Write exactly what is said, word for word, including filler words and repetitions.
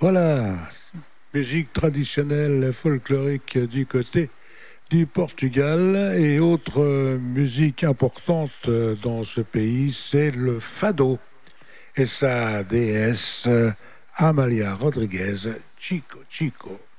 Voilà, musique traditionnelle folklorique du côté du Portugal et autre euh, musique importante euh, dans ce pays, c'est le fado et sa déesse euh, Amalia Rodriguez Chico Chico.